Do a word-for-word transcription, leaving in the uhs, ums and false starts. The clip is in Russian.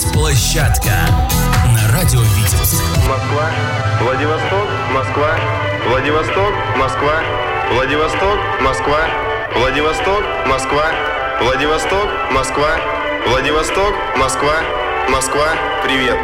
Площадка на радио Витебск. Москва, Владивосток, Москва, Владивосток, Москва, Владивосток, Москва, Владивосток, Москва, Владивосток, Москва, Владивосток, Москва, Москва, привет.